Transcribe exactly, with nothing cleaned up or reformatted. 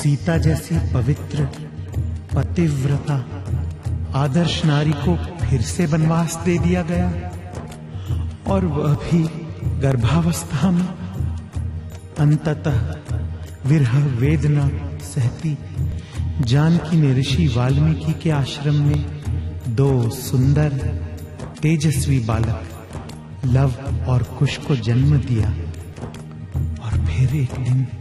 सीता जैसी पवित्र पतिव्रता आदर्श नारी को फिर से वनवास दे दिया गया, और वह भी गर्भावस्था में। अंततः विरह वेदना सहती जानकी ने ऋषि वाल्मीकि के आश्रम में दो सुंदर तेजस्वी बालक लव और कुश को जन्म दिया। और फिर एक दिन